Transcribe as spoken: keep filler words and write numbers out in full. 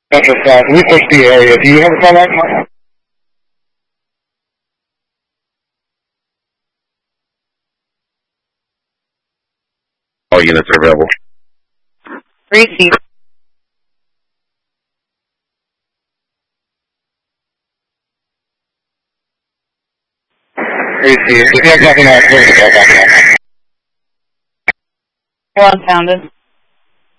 Central South, we push the area. Do you have a call back? All units are available. Receive. Receive. Yeah, nothing else. You're unfounded.